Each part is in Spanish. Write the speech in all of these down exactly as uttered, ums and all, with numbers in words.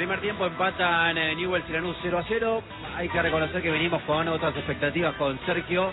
primer tiempo empatan eh, Newell's y Lanús cero a cero. Hay que reconocer que venimos con otras expectativas con Sergio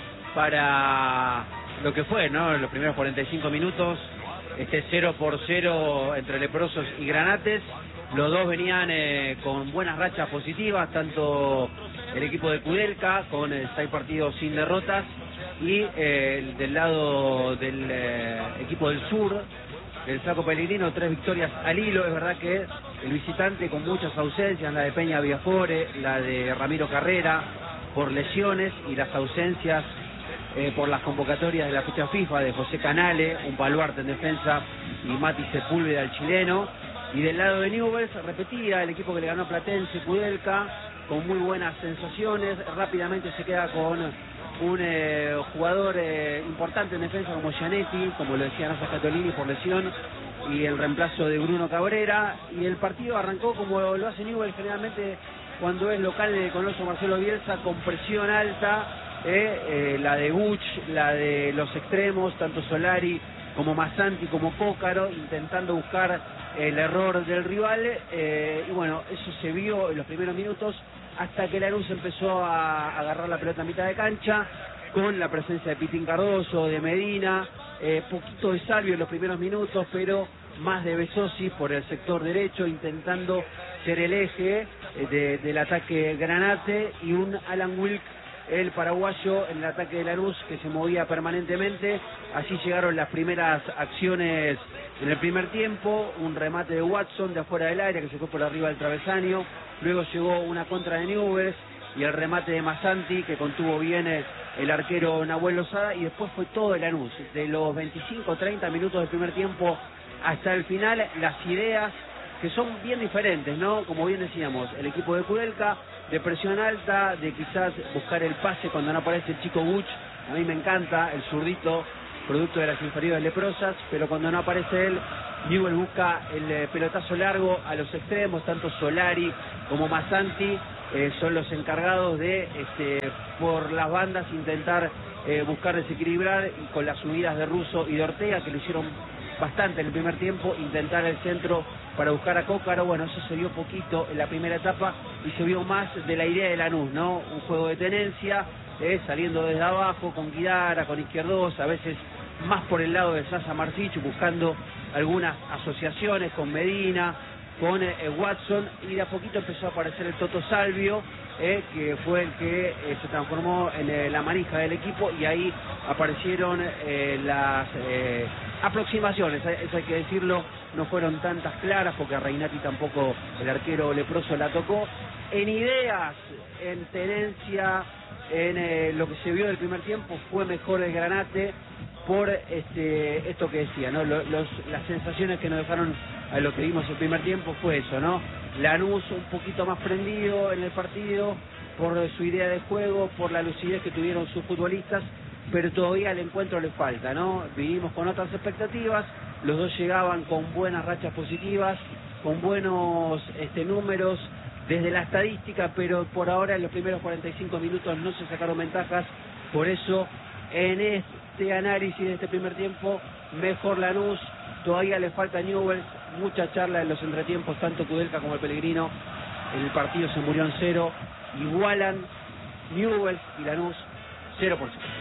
para lo que fue, ¿no? Los primeros cuarenta y cinco minutos, este cero por cero entre Leprosos y Granates. Los dos venían eh, con buenas rachas positivas, tanto el equipo de Kudelka con eh, seis partidos sin derrotas y eh, del lado del eh, equipo del sur, el Flaco Pellegrino, tres victorias al hilo. Es verdad que el visitante con muchas ausencias, la de Peña Viafore, la de Ramiro Carrera por lesiones y las ausencias eh, por las convocatorias de la fecha FIFA de José Canale, un baluarte en defensa, y Mati Sepúlveda, el chileno. Y del lado de Newell's repetía el equipo que le ganó a Platense, Kudelka, con muy buenas sensaciones. Rápidamente se queda con un eh, jugador eh, importante en defensa como Gianetti, como lo decía Nasa Catolini, por lesión, y el reemplazo de Bruno Cabrera. Y el partido arrancó como lo hace Newell's generalmente cuando es local de Coloso Marcelo Bielsa, con presión alta, eh, eh, la de Buch, la de los extremos, tanto Solari como Masanti como Cócaro, intentando buscar el error del rival, eh, y bueno, eso se vio en los primeros minutos, hasta que Lanús empezó a agarrar la pelota a mitad de cancha, con la presencia de Pitín Cardoso, de Medina, eh, poquito de Salvio en los primeros minutos, pero más de Besosi por el sector derecho, intentando ser el eje de, del ataque Granate, y un Alan Wilk, el paraguayo, en el ataque de Lanús, que se movía permanentemente. Así llegaron las primeras acciones en el primer tiempo, un remate de Watson de afuera del área que se fue por arriba del travesaño, luego llegó una contra de Newell's y el remate de Masanti que contuvo bien el arquero Nahuel Lozada, y después fue todo de Lanús, de los veinticinco treinta minutos del primer tiempo hasta el final, las ideas que son bien diferentes, ¿no? Como bien decíamos, el equipo de Kudelka, de presión alta, de quizás buscar el pase cuando no aparece el chico Buch. A mí me encanta el zurdito, producto de las inferiores leprosas, pero cuando no aparece él, Newell's busca el eh, pelotazo largo a los extremos, tanto Solari como Masanti eh, son los encargados de, este, por las bandas, intentar eh, buscar desequilibrar, y con las subidas de Russo y de Ortega, que lo hicieron bastante en el primer tiempo, intentar el centro para buscar a Cócaro. Bueno, eso se vio poquito en la primera etapa y se vio más de la idea de Lanús, ¿no? Un juego de tenencia, eh, saliendo desde abajo, con Guidara, con Izquierdos, a veces más por el lado de Sasa Marcic, buscando algunas asociaciones con Medina, con eh, Watson, y de a poquito empezó a aparecer el Toto Salvio, eh, que fue el que eh, se transformó en eh, la manija del equipo, y ahí aparecieron eh, las eh, aproximaciones, eso hay que decirlo, no fueron tantas claras porque a Reinati tampoco, el arquero leproso, la tocó. En ideas, en tenencia, en eh, lo que se vio del primer tiempo, fue mejor el Granate por este esto que decía, ¿no? Los, los, las sensaciones que nos dejaron a lo que vimos el primer tiempo fue eso, ¿no? Lanús un poquito más prendido en el partido por su idea de juego, por la lucidez que tuvieron sus futbolistas, pero todavía al encuentro le falta, ¿no? Vivimos con otras expectativas, los dos llegaban con buenas rachas positivas, con buenos este, números desde la estadística, pero por ahora en los primeros cuarenta y cinco minutos no se sacaron ventajas. Por eso en este análisis de este primer tiempo, mejor Lanús. Todavía le falta a Newell's, mucha charla en los entretiempos, tanto Kudelka como el Pellegrino. El partido se murió en cero, igualan Newell's y Lanús cero por cero.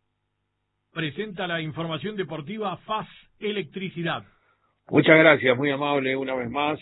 Presenta la información deportiva F A S Electricidad. Muchas gracias, muy amable una vez más.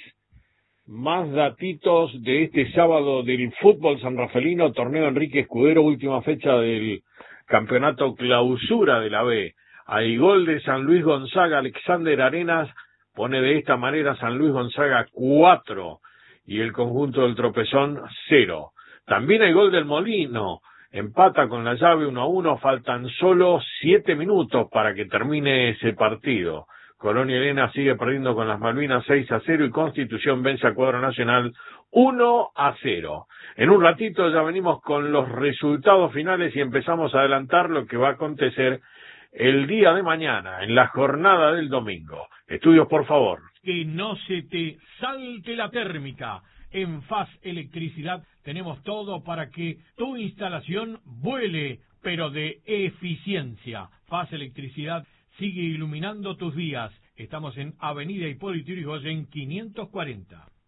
Más datitos de este sábado del fútbol sanrafaelino, torneo Enrique Escudero, última fecha del campeonato clausura de la B. Hay gol de San Luis Gonzaga, Alexander Arenas pone de esta manera San Luis Gonzaga cuatro y el conjunto del Tropezón cero. También hay gol del Molino, empata con la llave uno a uno, faltan solo siete minutos para que termine ese partido. Colonia Elena sigue perdiendo con las Malvinas seis a cero y Constitución vence a Cuadro Nacional uno a cero. En un ratito ya venimos con los resultados finales y empezamos a adelantar lo que va a acontecer el día de mañana, en la jornada del domingo. Estudios, por favor. Que no se te salte la térmica. En F A S Electricidad tenemos todo para que tu instalación vuele, pero de eficiencia. F A S Electricidad sigue iluminando tus días. Estamos en Avenida Hipólito Yrigoyen quinientos cuarenta.